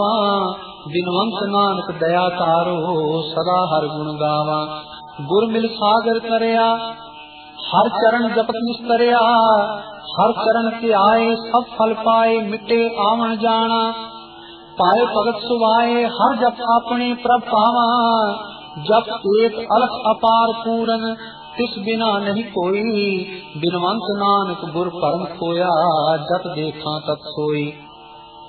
बिनवंत नानक दया तारो सदा हर गुण गावा। गुर मिल सागर तरया हर चरण जपत निस्तरया। हर चरण के आए सब फल पाए मिटे आवन जाना। पाए भगत सुवाए हर जप अपने प्रभ पावा। जप एक अलख अपार पूरन तिस बिना नहीं कोई। बिनवंत नानक गुर परम खोया जत देखा तत सोई।